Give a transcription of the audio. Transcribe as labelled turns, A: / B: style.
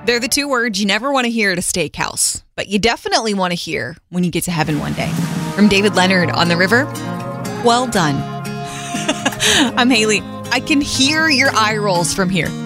A: They're the two words you never want to hear at a steakhouse, but you definitely want to hear when you get to heaven one day. From David Leonard on the river, well done. I'm Haley. I can hear your eye rolls from here.